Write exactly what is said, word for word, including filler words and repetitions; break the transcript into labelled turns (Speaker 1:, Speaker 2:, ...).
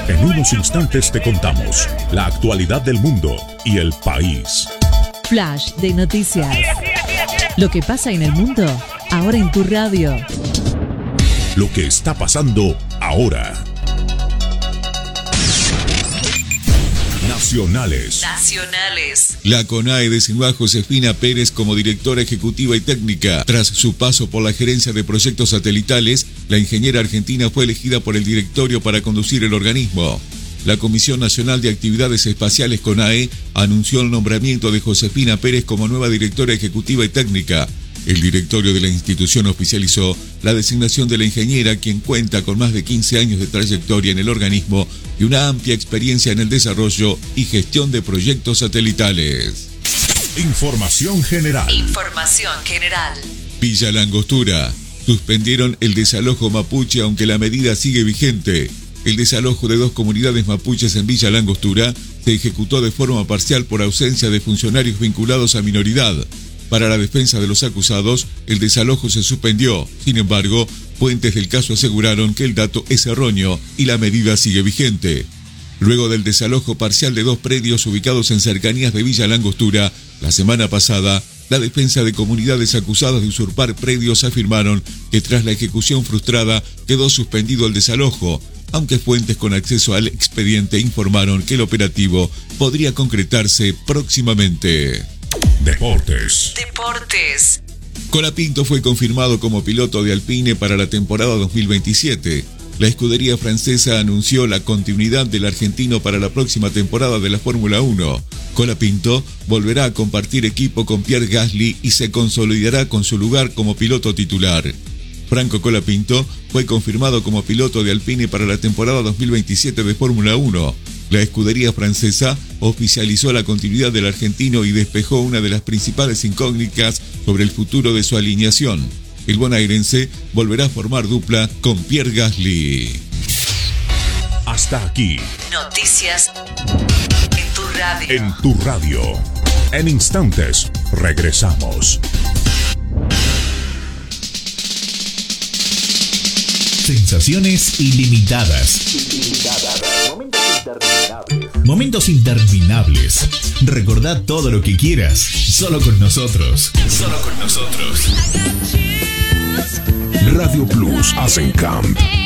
Speaker 1: En unos instantes te contamos la actualidad del mundo y el país.
Speaker 2: Flash de noticias. Lo que pasa en el mundo, ahora en tu radio.
Speaker 1: Lo que está pasando ahora. Nacionales.
Speaker 2: Nacionales.
Speaker 3: La CONAE designó a Josefina Pérez como directora ejecutiva y técnica. Tras su paso por la gerencia de proyectos satelitales, la ingeniera argentina fue elegida por el directorio para conducir el organismo. La Comisión Nacional de Actividades Espaciales CONAE anunció el nombramiento de Josefina Pérez como nueva directora ejecutiva y técnica. El directorio de la institución oficializó la designación de la ingeniera, quien cuenta con más de quince años de trayectoria en el organismo y una amplia experiencia en el desarrollo y gestión de proyectos satelitales.
Speaker 1: Información general.
Speaker 2: Información general.
Speaker 3: Villa La Angostura. Suspendieron el desalojo mapuche, aunque la medida sigue vigente. El desalojo de dos comunidades mapuches en Villa La Angostura se ejecutó de forma parcial por ausencia de funcionarios vinculados a minoridad. Para la defensa de los acusados, el desalojo se suspendió. Sin embargo, fuentes del caso aseguraron que el dato es erróneo y la medida sigue vigente. Luego del desalojo parcial de dos predios ubicados en cercanías de Villa La Angostura, la semana pasada, la defensa de comunidades acusadas de usurpar predios afirmaron que tras la ejecución frustrada quedó suspendido el desalojo, aunque fuentes con acceso al expediente informaron que el operativo podría concretarse próximamente.
Speaker 1: Deportes.
Speaker 2: Deportes.
Speaker 3: Colapinto fue confirmado como piloto de Alpine para la temporada dos mil veintisiete. La escudería francesa anunció la continuidad del argentino para la próxima temporada de la Fórmula uno. Colapinto volverá a compartir equipo con Pierre Gasly y se consolidará con su lugar como piloto titular. Franco Colapinto fue confirmado como piloto de Alpine para la temporada dos mil veintisiete de Fórmula uno. La escudería francesa oficializó la continuidad del argentino y despejó una de las principales incógnitas sobre el futuro de su alineación. El bonaerense volverá a formar dupla con Pierre Gasly.
Speaker 1: Hasta aquí.
Speaker 2: Noticias en tu radio.
Speaker 1: En tu radio. En instantes regresamos.
Speaker 4: Sensaciones ilimitadas.
Speaker 5: Ilimitadas. Momentos interminables.
Speaker 4: Momentos interminables. Recordá todo lo que quieras. Solo con nosotros. Solo con nosotros.
Speaker 1: Radio Plus Asencamp.